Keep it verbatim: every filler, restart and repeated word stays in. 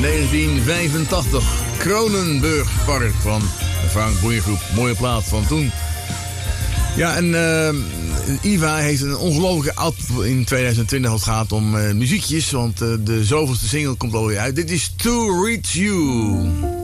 negentien vijfentachtig. Kronenburgpark van de Frank Boeiengroep. Mooie plaat van toen. Ja, en uh, Iva heeft een ongelofelijke output in twintig twintig als het gaat om uh, muziekjes. Want uh, de zoveelste single komt alweer uit. Dit is To Reach You.